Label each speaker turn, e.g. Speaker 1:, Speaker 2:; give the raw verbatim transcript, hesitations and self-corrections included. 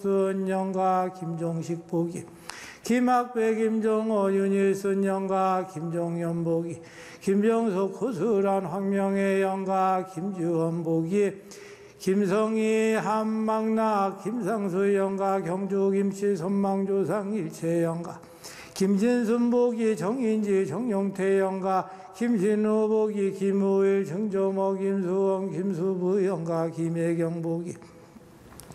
Speaker 1: 순영가 김종식 보기 김학배 김정호 윤일순 영가 김종현 보기 김정숙 허술한 황명의 영가 김주원 보기 김성희 한망락 김상수 영가 경주 김씨 선망조상 일체 영가 김진순 보기 정인지 정용태 영가 김신우 보기 김우일 정조모 김수원 김수부 영가 김혜경 보기